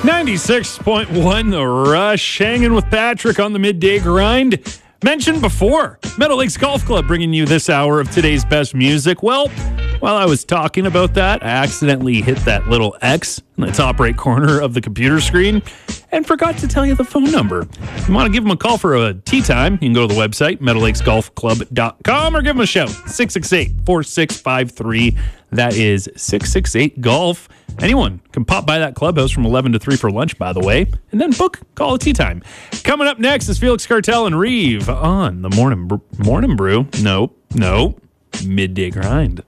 96.1 The Rush, hanging with Patrick on the midday grind. Mentioned before, Meadow Lakes Golf Club bringing you this hour of today's best music. Well, while I was talking about that, I accidentally hit that little X in the top right corner of the computer screen and forgot to tell you the phone number. If you want to give them a call for a tee time, you can go to the website, meadowlakesgolfclub.com, or give them a shout, 668-4653. That is 668-GOLF. Anyone can pop by that clubhouse from 11 to 3 for lunch, by the way, and then call a tea time. Coming up next is Felix Cartel and Reeve on the Morning Brew. Nope, midday grind.